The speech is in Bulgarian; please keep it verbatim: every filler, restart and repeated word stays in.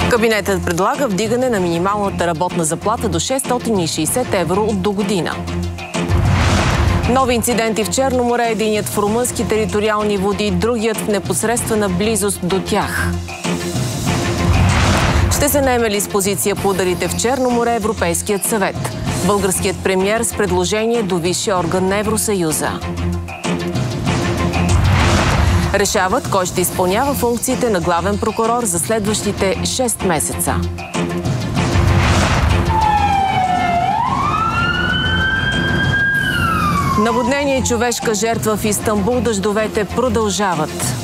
Кабинетът предлага вдигане на минималната работна заплата до шестстотин и шейсет евро от до година. Нови инциденти в Черно море, единият в румънски териториални води, другият в непосредствена близост до тях. Ще се наеме ли с позиция по ударите в Черно море Европейският съвет? Българският премиер с предложение до висшия орган на Евросъюза. Решават кой ще изпълнява функциите на главен прокурор за следващите шест месеца. Наводнение и човешка жертва в Истанбул, дъждовете продължават.